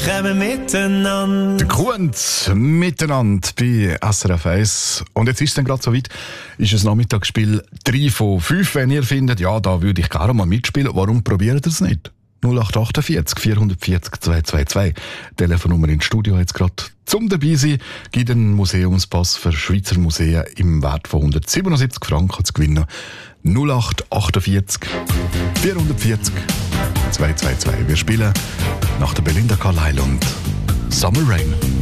kommen miteinander. Der Kunz miteinander bei SRF 1. Und jetzt ist es dann gerade so weit, ist ein Nachmittagsspiel 3 von 5. Wenn ihr findet, ja, da würde ich gerne mal mitspielen, warum probiert ihr es nicht? 0848 440 222. Telefonnummer ins Studio jetzt gerade zum dabei sein. Gibt einen Museumspass für Schweizer Museen im Wert von 177 Franken zu gewinnen. 0848 440 222. Wir spielen nach der Belinda Carlisle und Summer Rain.